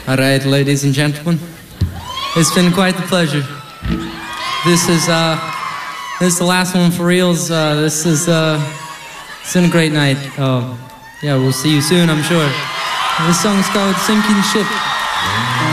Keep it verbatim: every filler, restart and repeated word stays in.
All right, ladies and gentlemen, it's been quite the pleasure. This is uh, this is the last one for reals. Uh, this is uh, it's been a great night. Uh, yeah, we'll see you soon, I'm sure. This song's called "Sinking Ship."